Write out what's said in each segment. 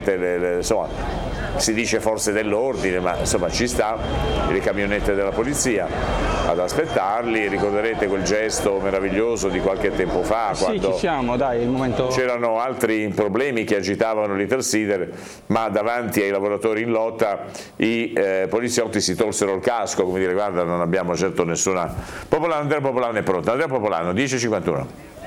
insomma, si dice forze dell'ordine, ma insomma ci sta, le camionette della polizia ad aspettarli. Ricorderete quel gesto meraviglioso di qualche tempo fa, sì, quando ci siamo, dai, il momento... c'erano altri problemi che agitavano l'Intersider, ma davanti ai lavoratori in lotta i poliziotti si tolsero il casco, come dire: guarda, non abbiamo certo nessuna... Andrea Popolano è pronto. Andrea Popolano, 10:51.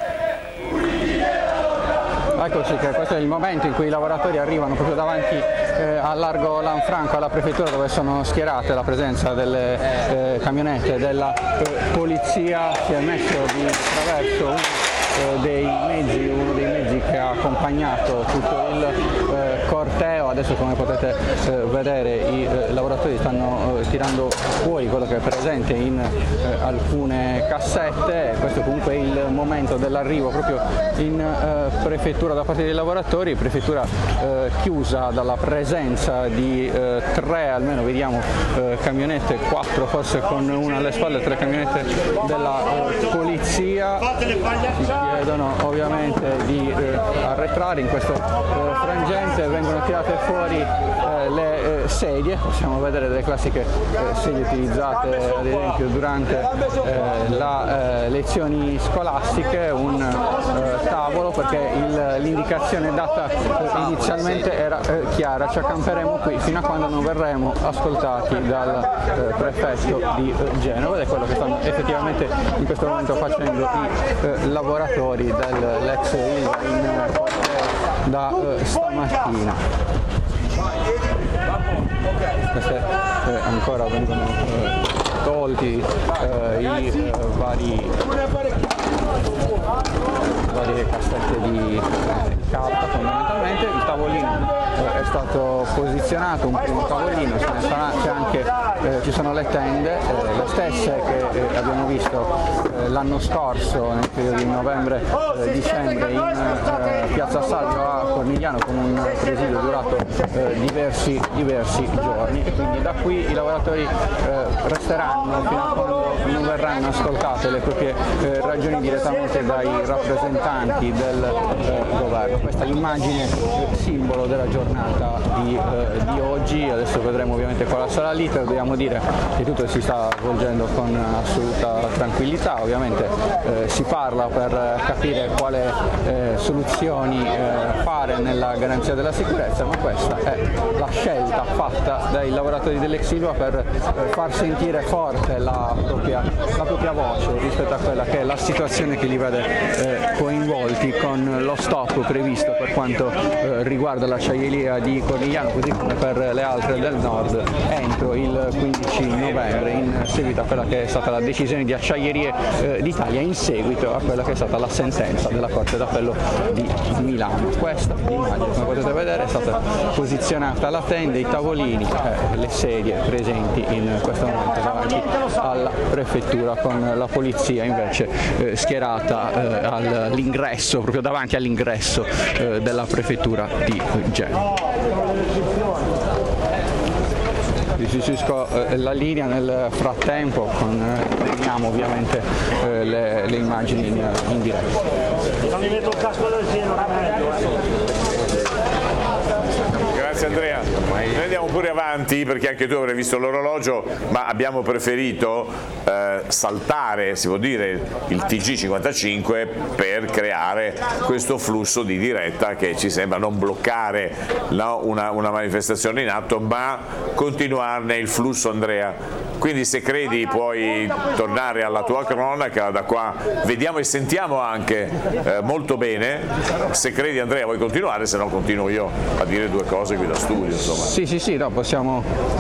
Eccoci, che questo è il momento in cui i lavoratori arrivano proprio davanti a largo Lanfranco, alla prefettura, dove sono schierate la presenza delle camionette della polizia. Si è messo di traverso uno dei mezzi che ha accompagnato tutto il corteo. Adesso, come potete vedere, i lavoratori stanno tirando fuori quello che è presente in alcune cassette. Questo comunque è il momento dell'arrivo proprio in prefettura da parte dei lavoratori, prefettura chiusa dalla presenza di 3, almeno vediamo, camionette, 4 forse con una alle spalle, 3 camionette della polizia. Si chiedono ovviamente di arretrare in questo frangente, vengono tirate fuori le sedie, possiamo vedere delle classiche sedie utilizzate ad esempio durante le lezioni scolastiche, un tavolo, perché l'indicazione data inizialmente era chiara: ci accamperemo qui fino a quando non verremo ascoltati dal prefetto di Genova, ed è quello che stanno effettivamente in questo momento facendo i lavoratori dell'ex Ilva in da stamattina. Queste ancora vengono tolti i varie cassette di carta, fondamentalmente. Il tavolino è stato posizionato, un primo tavolino, ci sono le tende, le stesse che abbiamo visto l'anno scorso nel periodo di novembre-dicembre in Piazza Salvio a Cornigliano, con un presidio durato diversi giorni, e quindi da qui i lavoratori resteranno fino a quando non verranno ascoltate le proprie ragioni direttamente dai rappresentanti del governo. Questa è l'immagine simbolo della giornata di oggi. Adesso vedremo ovviamente qual sarà l'iter. Dobbiamo dire che tutto si sta svolgendo con assoluta tranquillità. Ovviamente si parla per capire quale soluzioni fare nella garanzia della sicurezza, ma questa è la scelta fatta dai lavoratori dell'ex Ilva per far sentire forte la propria voce rispetto a quella che è la situazione che li vede coinvolti, con lo stop previsto per quanto riguarda l'acciaieria di Cornigliano, così come per le altre del nord, entro il 15 novembre, in seguito a quella che è stata la decisione di Acciaierie d'Italia, in seguito a quella che è stata la sentenza della Corte d'Appello di Milano. Questa immagine, come potete vedere, è stata posizionata la tenda, i tavolini, le sedie presenti in questo momento davanti alla prefettura, con la polizia invece schierata all'ingresso, proprio davanti all'ingresso della prefettura di Genova. Restituisco la linea nel frattempo, vediamo ovviamente le immagini in diretta. Non mi metto il casco del cielo, Grazie Andrea. Noi andiamo pure avanti, perché anche tu avrai visto l'orologio, ma abbiamo preferito saltare, si può dire, il TG55 per creare questo flusso di diretta che ci sembra non bloccare una manifestazione in atto, ma continuarne il flusso, Andrea. Quindi se credi puoi tornare alla tua cronaca, da qua vediamo e sentiamo anche molto bene. Se credi, Andrea, vuoi continuare, se no continuo io a dire due cose qui da studio, insomma. Sì, no, possiamo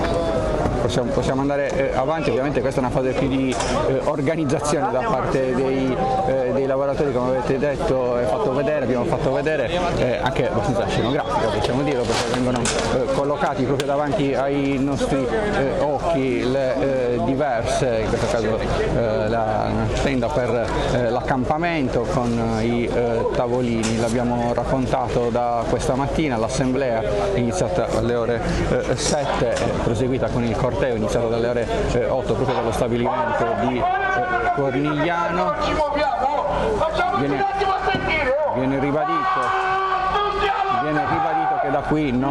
andare avanti. Ovviamente questa è una fase più di organizzazione da parte dei lavoratori, come avete detto e abbiamo fatto vedere, anche abbastanza scenografica, possiamo dirlo, perché vengono collocati proprio davanti ai nostri occhi le diverse, in questo caso la tenda per l'accampamento con i tavolini. L'abbiamo raccontato da questa mattina, l'assemblea è iniziata alle ore 7, proseguita con il corteo iniziato dalle ore 8 proprio dallo stabilimento di Cornigliano. Viene ribadito che da qui non